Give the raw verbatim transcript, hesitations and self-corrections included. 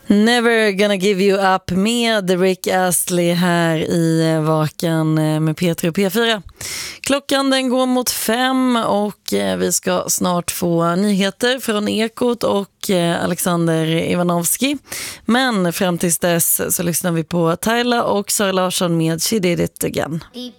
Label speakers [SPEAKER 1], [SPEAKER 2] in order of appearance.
[SPEAKER 1] Never gonna give you up med Rick Astley här i Vakan med P tre och P fyra. Klockan den går mot fem och vi ska snart få nyheter från Ekot och Alexander Ivanovski. Men fram tills dess så lyssnar vi på Tyla och Sara Larsson med She Did It Again.